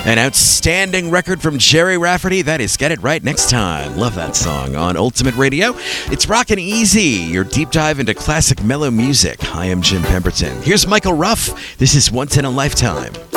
An outstanding record from Jerry Rafferty. That is Get It Right Next Time. Love that song on Ultimate Radio. It's Rockin' Easy, your deep dive into classic mellow music. I am Jim Pemberton. Here's Michael Ruff. This is Once in a Lifetime.